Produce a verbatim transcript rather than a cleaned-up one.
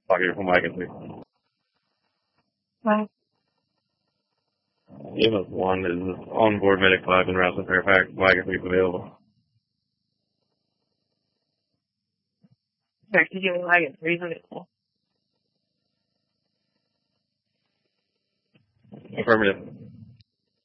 Talking from Wagon Week. Hi. E M S one is on-board medic lab in Rouseland Fairfax. Wagon Week available. Sorry, could you Wagon three hundred? Affirmative.